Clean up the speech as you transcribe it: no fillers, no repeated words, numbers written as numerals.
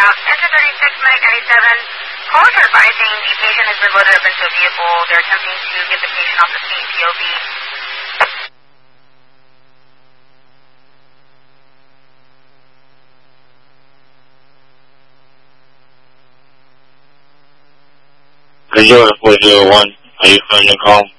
Enter 36, Medic 97. Call for advising the patient has been loaded up into a vehicle. They're attempting to get the patient off the scene, POV. Visual 401, are you from the call?